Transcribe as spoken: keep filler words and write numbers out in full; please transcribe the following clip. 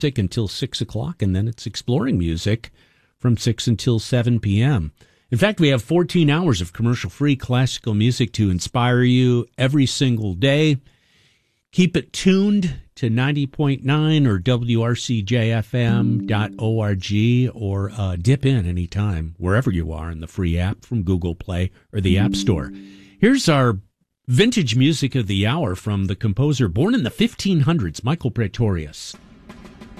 until six o'clock, and then it's exploring music from six until seven p.m. In fact, we have fourteen hours of commercial-free classical music to inspire you every single day. Keep it tuned to ninety point nine or W R C J F M dot org, or uh, dip in anytime, wherever you are, in the free app from Google Play or the App Store. Here's our vintage music of the hour from the composer born in the fifteen hundreds, Michael Praetorius.